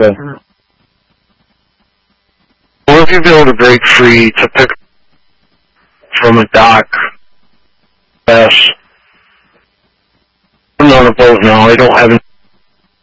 Okay. Will you be able to break free to pick from a dock? Yes. I'm on a boat now. I don't have